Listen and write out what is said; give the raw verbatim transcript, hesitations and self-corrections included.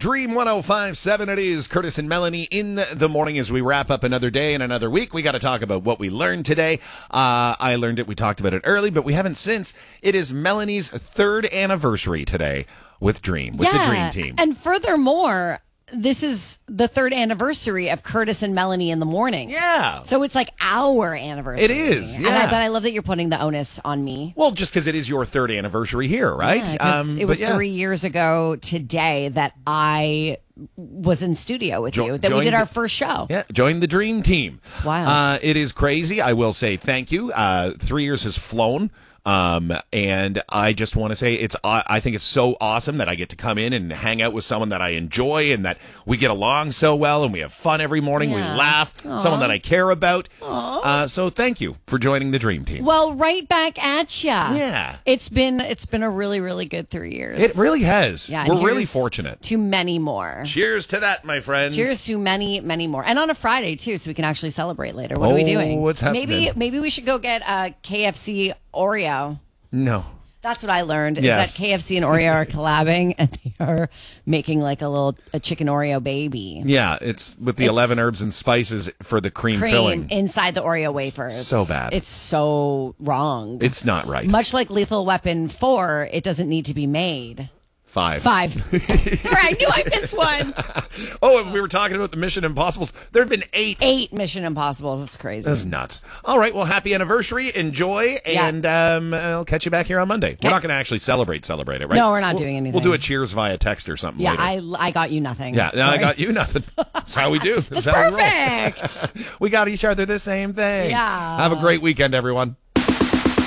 Dream one oh five point seven, it is Curtis and Melanie in the morning as we wrap up another day and another week. We got to talk about what we learned today. Uh, I learned it, we talked about it early, but we haven't since. It is Melanie's third anniversary today with Dream, with yeah. the Dream Team. And furthermore, this is the third anniversary of Curtis and Melanie in the morning. Yeah. So it's like our anniversary. It is, yeah. And I, but I love that you're putting the onus on me. Well, just because it is your third anniversary here, right? Yeah, 'cause um, it was but yeah. three years ago today that I was in studio with Jo- you, that we joined did our the- first show. Yeah, join the Dream Team. It's wild. Uh, it is crazy. I will say thank you. Uh, three years has flown. Um, and I just want to say it's, uh, I think it's so awesome that I get to come in and hang out with someone that I enjoy and that we get along so well and we have fun every morning. Yeah. We laugh, Aww. someone that I care about. Aww. Uh, so thank you for joining the Dream Team. Well, right back at ya. Yeah. It's been, it's been a really, really good three years. It really has. Yeah, and We're really here's fortunate. To many more. Cheers to that, my friends. Cheers to many, many more. And on a Friday, too, so we can actually celebrate later. What Oh, are we doing? what's happening? Maybe, maybe we should go get a K F C Oreo. No. That's what I learned, is Yes. that K F C and Oreo are collabing, and they are making like a little a chicken Oreo baby. Yeah, it's with the It's eleven herbs and spices for the cream, Cream filling. inside the Oreo wafers. So bad. It's so wrong. It's not right. Much like Lethal Weapon four, it doesn't need to be made. Five. Five. Sorry, I knew I missed one. Oh, and we were talking about the Mission Impossibles. There have been eight. Eight Mission Impossibles. That's crazy. That's nuts. All right, well, happy anniversary. Enjoy, Yeah. and um, I'll catch you back here on Monday. We're not going to actually celebrate, celebrate it, right? No, we're not We'll- doing anything. We'll do a cheers via text or something yeah, later. I, I got you nothing. yeah, no, I Sorry. got you nothing. That's how we do. That's how we roll. perfect. We got each other the same thing. Yeah. Have a great weekend, everyone.